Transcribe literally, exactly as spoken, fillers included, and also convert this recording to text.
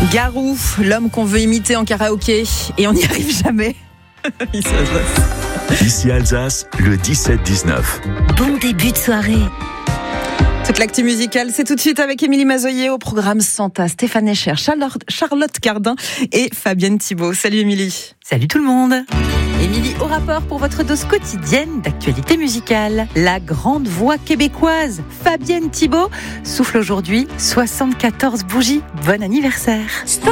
Garou, l'homme qu'on veut imiter en karaoké et on n'y arrive jamais. Ici Alsace. Ici Alsace, le dix-sept dix-neuf. Bon début de soirée. Toute l'actu musicale, c'est tout de suite avec Émilie Mazoyer au programme Santa, Stéphane Escher, Charlotte Cardin et Fabienne Thibault. Salut Émilie. Salut tout le monde. Émilie au rapport pour votre dose quotidienne d'actualité musicale. La grande voix québécoise Fabienne Thibault souffle aujourd'hui soixante-quatorze bougies. Bon anniversaire. Stop.